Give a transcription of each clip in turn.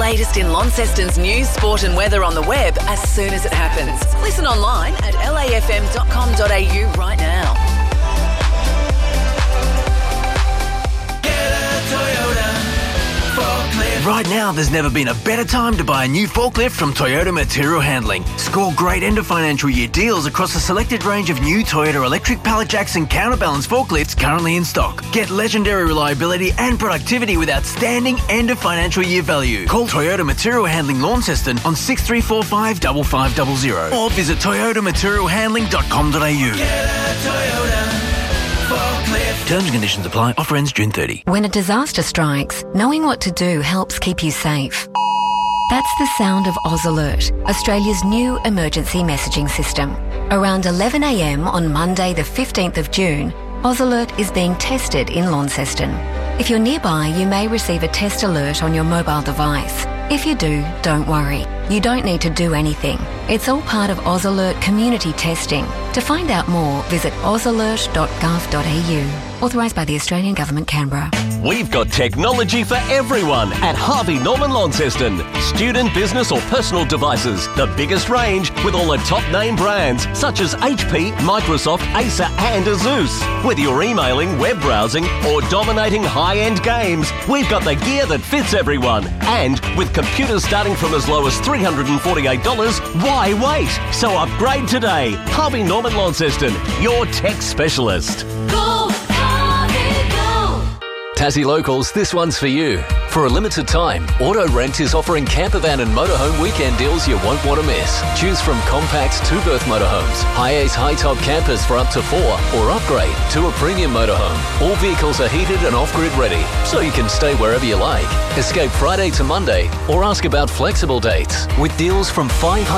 latest in Launceston's news, sport and weather on the web as soon as it happens. Listen online at lafm.com.au right now. Right now, there's never been a better time to buy a new forklift from Toyota Material Handling. Score great end of financial year deals across a selected range of new Toyota electric pallet jacks and counterbalance forklifts currently in stock. Get legendary reliability and productivity with outstanding end of financial year value. Call Toyota Material Handling Launceston on 6345 5500 or visit toyotamaterialhandling.com.au. Terms and conditions apply. Offer ends June 30. When a disaster strikes, knowing what to do helps keep you safe. That's the sound of Oz Alert, Australia's new emergency messaging system. Around 11 a.m. on Monday the 15th of June, Oz Alert is being tested in Launceston. If you're nearby, you may receive a test alert on your mobile device. If you do, don't worry. You don't need to do anything. It's all part of Oz Alert community testing. To find out more, visit ozalert.gov.au. Authorised by the Australian Government, Canberra. We've got technology for everyone at Harvey Norman Launceston. Student, business or personal devices. The biggest range with all the top name brands such as HP, Microsoft, Acer and Asus. Whether you're emailing, web browsing or dominating high-end games, we've got the gear that fits everyone. And with computers starting from as low as $348, why wait? So upgrade today. Harvey Norman Launceston, your tech specialist. Go, Harvey, go! Tassie Locals, this one's for you. For a limited time, Auto Rent is offering campervan and motorhome weekend deals you won't want to miss. Choose from compact 2-berth motorhomes, high-ace high-top campers for up to 4, or upgrade to a premium motorhome. All vehicles are heated and off-grid ready, so you can stay wherever you like. Escape Friday to Monday, or ask about flexible dates. With deals from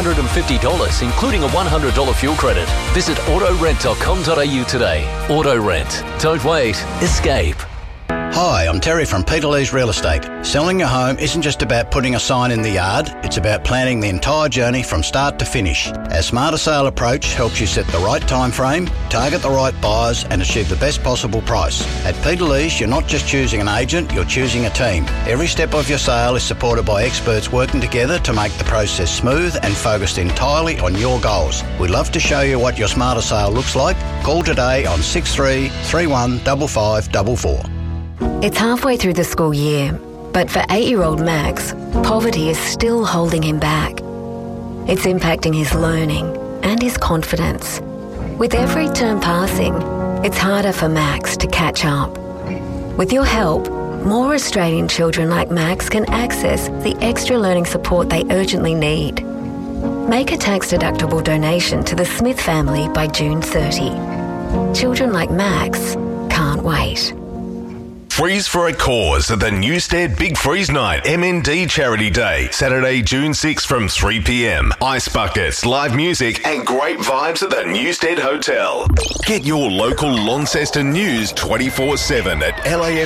$550, including a $100 fuel credit. Visit autorent.com.au today. Auto Rent. Don't wait. Escape. Hi, I'm Terry from Peter Lee's Real Estate. Selling your home isn't just about putting a sign in the yard, it's about planning the entire journey from start to finish. Our Smarter Sale approach helps you set the right time frame, target the right buyers and achieve the best possible price. At Peter Lee's, you're not just choosing an agent, you're choosing a team. Every step of your sale is supported by experts working together to make the process smooth and focused entirely on your goals. We'd love to show you what your Smarter Sale looks like. Call today on 63 31 5544. It's halfway through the school year, but for 8-year-old Max, poverty is still holding him back. It's impacting his learning and his confidence. With every term passing, it's harder for Max to catch up. With your help, more Australian children like Max can access the extra learning support they urgently need. Make a tax-deductible donation to the Smith family by June 30. Children like Max can't wait. Freeze for a cause at the Newstead Big Freeze Night MND Charity Day, Saturday, June 6 from 3 p.m. Ice buckets, live music and great vibes at the Newstead Hotel. Get your local Launceston news 24/7 at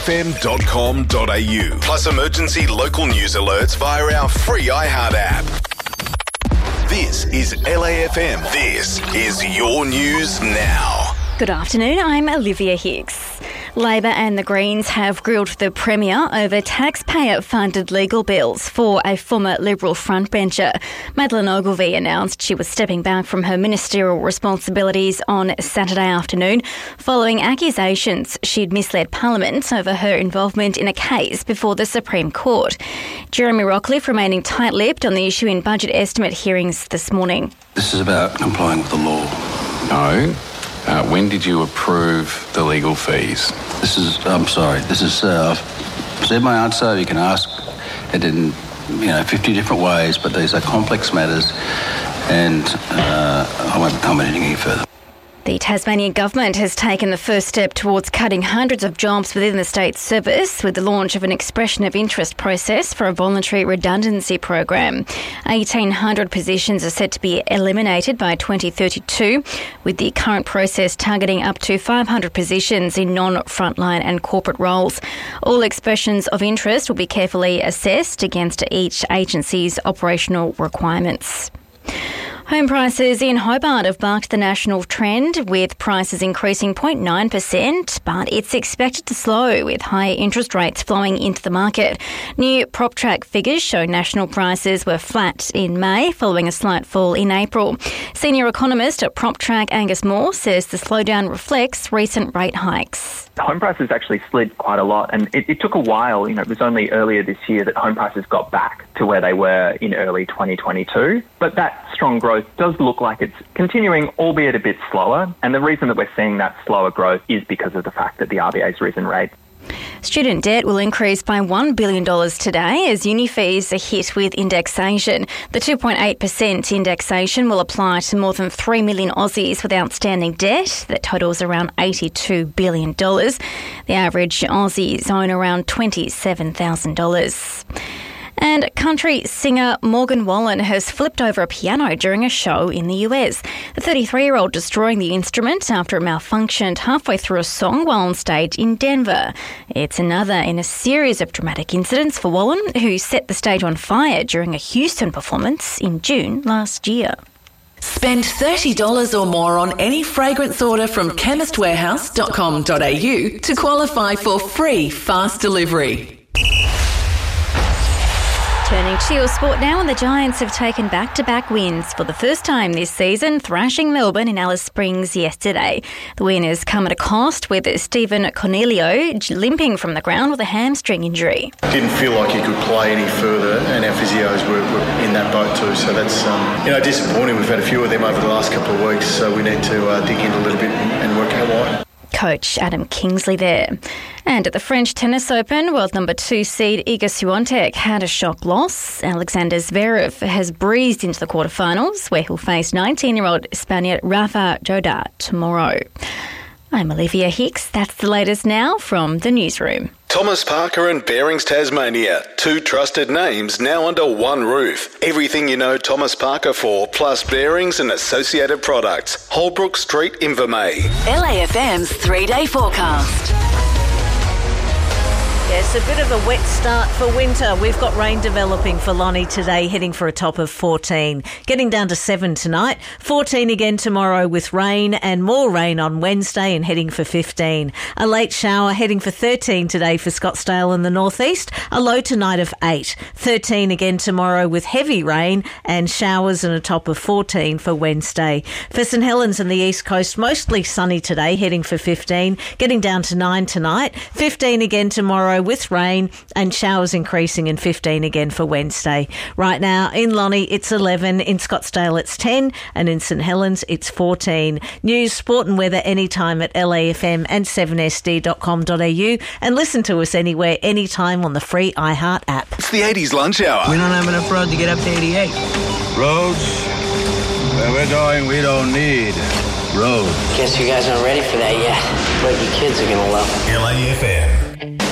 lafm.com.au. Plus emergency local news alerts via our free iHeart app. This is LAFM. This is your news now. Good afternoon, I'm Olivia Hicks. Labor and the Greens have grilled the Premier over taxpayer-funded legal bills for a former Liberal frontbencher. Madeleine Ogilvie announced she was stepping back from her ministerial responsibilities on Saturday afternoon following accusations she'd misled Parliament over her involvement in a case before the Supreme Court. Jeremy Rockcliffe remaining tight-lipped on the issue in budget estimate hearings this morning. This is about complying with the law. No. When did you approve the legal fees? I've said my answer. You can ask it in 50 different ways, but these are complex matters and I won't be commenting any further. The Tasmanian government has taken the first step towards cutting hundreds of jobs within the state service with the launch of an expression of interest process for a voluntary redundancy program. 1,800 positions are set to be eliminated by 2032, with the current process targeting up to 500 positions in non-frontline and corporate roles. All expressions of interest will be carefully assessed against each agency's operational requirements. Home prices in Hobart have bucked the national trend, with prices increasing 0.9%, but it's expected to slow with higher interest rates flowing into the market. New PropTrack figures show national prices were flat in May, following a slight fall in April. Senior economist at PropTrack Angus Moore says the slowdown reflects recent rate hikes. Home prices actually slid quite a lot, and it took a while. It was only earlier this year that home prices got back to where they were in early 2022. But that strong growth does look like it's continuing, albeit a bit slower. And the reason that we're seeing that slower growth is because of the fact that the RBA's risen rates. Student debt will increase by $1 billion today as uni fees are hit with indexation. The 2.8% indexation will apply to more than 3 million Aussies with outstanding debt that totals around $82 billion. The average Aussies own around $27,000. And country singer Morgan Wallen has flipped over a piano during a show in the US. The 33-year-old destroying the instrument after it malfunctioned halfway through a song while on stage in Denver. It's another in a series of dramatic incidents for Wallen, who set the stage on fire during a Houston performance in June last year. Spend $30 or more on any fragrance order from chemistwarehouse.com.au to qualify for free fast delivery. Turning to your sport now, and the Giants have taken back-to-back wins for the first time this season, thrashing Melbourne in Alice Springs yesterday. The win has come at a cost, with Stephen Cornelio limping from the ground with a hamstring injury. Didn't feel like he could play any further, and our physios were in that boat too, so that's disappointing. We've had a few of them over the last couple of weeks, so we need to dig in a little bit and work out why. Coach Adam Kingsley there. And at the French Tennis Open, world number 2 seed Iga Swiatek had a shock loss. Alexander Zverev has breezed into the quarterfinals, where he'll face 19-year-old Spaniard Rafa Nadal tomorrow. I'm Olivia Hicks. That's the latest now from the newsroom. Thomas Parker and Bearings Tasmania, 2 trusted names now under one roof. Everything you know Thomas Parker for, plus bearings and associated products. Holbrook Street, Invermay. LAFM's 3-day forecast. Yes, a bit of a wet start for winter. We've got rain developing for Lonnie today, heading for a top of 14. Getting down to 7 tonight, 14 again tomorrow with rain and more rain on Wednesday and heading for 15. A late shower heading for 13 today for Scottsdale in the northeast, a low tonight of 8. 13 again tomorrow with heavy rain and showers and a top of 14 for Wednesday. For St Helens and the east coast, mostly sunny today, heading for 15. Getting down to 9 tonight, 15 again tomorrow with rain and showers increasing, and 15 again for Wednesday. Right now in Lonnie it's 11, in Scottsdale it's 10, and in St Helens it's 14. News, sport and weather anytime at LAFM and 7sd.com.au, and listen to us anywhere, anytime on the free iHeart app. It's the 80s lunch hour. We don't have enough road to get up to 88. Roads? Where we're going, we don't need roads. Guess you guys aren't ready for that yet. What you kids are going to love. LAFM.